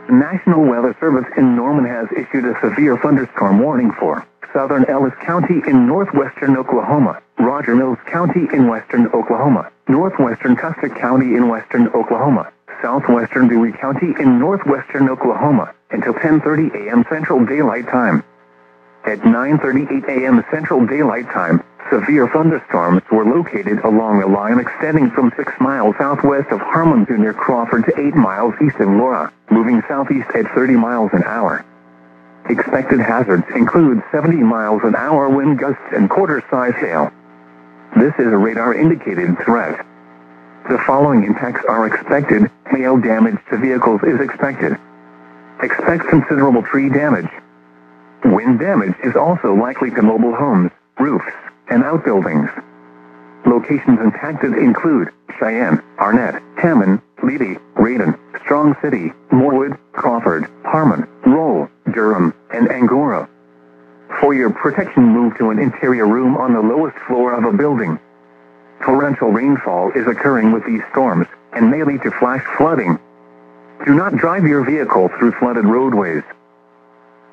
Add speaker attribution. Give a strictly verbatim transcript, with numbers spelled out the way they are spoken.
Speaker 1: The National Weather Service in Norman has issued a severe thunderstorm warning for southern Ellis County in northwestern Oklahoma, Roger Mills County in western Oklahoma, northwestern Custer County in western Oklahoma, southwestern Dewey County in northwestern Oklahoma, until ten thirty a m Central Daylight Time. At nine thirty-eight a m Central Daylight Time, severe thunderstorms were located along a line extending from six miles southwest of Harmon to near Crawford to eight miles east of Laura, moving southeast at thirty miles an hour. Expected hazards include seventy miles an hour wind gusts and quarter-size hail. This is a radar-indicated threat. The following impacts are expected. Hail damage to vehicles is expected. Expect considerable tree damage. Wind damage is also likely to mobile homes, roofs, and outbuildings. Locations impacted include Cheyenne, Arnett, Hammond, Leedy, Radon, Strong City, Morewood, Crawford, Harmon, Roll, Durham, and Angora. For your protection, move to an interior room on the lowest floor of a building. Torrential rainfall is occurring with these storms and may lead to flash flooding. Do not drive your vehicle through flooded roadways.